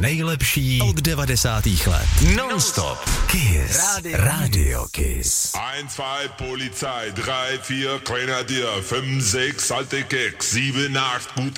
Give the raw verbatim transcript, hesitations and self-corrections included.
nejlepší od devadesátých let. Non-stop. Kiss. Radio, Radio Kiss. eins, zwei, Polizei, drei, vier, Grenadier, fünf, sechs, alte Keks, sieben, acht, gute